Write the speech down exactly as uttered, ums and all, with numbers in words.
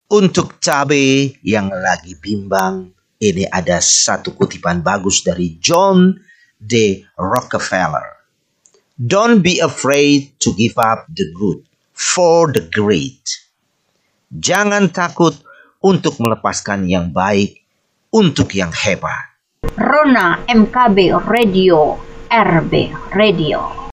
Untuk cabai yang lagi bimbang, ini ada satu kutipan bagus dari John D. Rockefeller. Don't be afraid to give up the good for the great. Jangan takut untuk melepaskan yang baik untuk yang hebat. Rona M K B Radio, R B Radio.